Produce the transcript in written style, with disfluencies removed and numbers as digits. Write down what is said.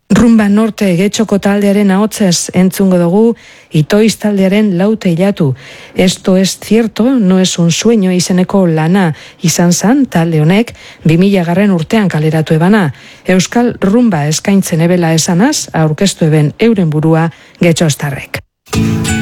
Rumba Norte getxoko taldearen ahotsez entzungo dugu Itoiz taldearen Laute hilatu. Esto es cierto, no es un sueño izeneko lana izan zan talde honek 2000 urtean kaleratu ebana. Euskal Rumba eskaintzen ebela esanaz, aurkeztu eben euren burua Getxoztarrek.